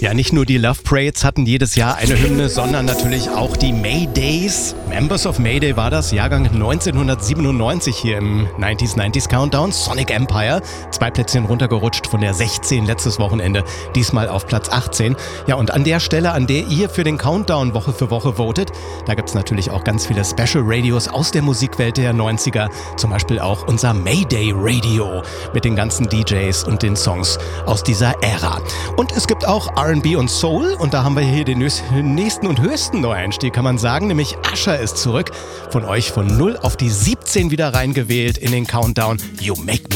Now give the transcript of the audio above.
Ja, nicht nur die Love Parades hatten jedes Jahr eine Hymne, sondern natürlich auch die Maydays. Members of Mayday war das, Jahrgang 1997 hier im 90s Countdown. Sonic Empire, 2 Plätzchen runtergerutscht von der 16 letztes Wochenende, diesmal auf Platz 18. Ja, und an der Stelle, an der ihr für den Countdown Woche für Woche votet, da gibt's natürlich auch ganz viele Special Radios aus der Musikwelt der 90er. Zum Beispiel auch unser Mayday Radio mit den ganzen DJs und den Songs aus dieser Ära. Und es gibt auch R&B und Soul und da haben wir hier den nächsten und höchsten Neueinstieg, kann man sagen, nämlich Usher ist zurück. Von euch von 0 auf die 17 wieder reingewählt in den Countdown. You Make Me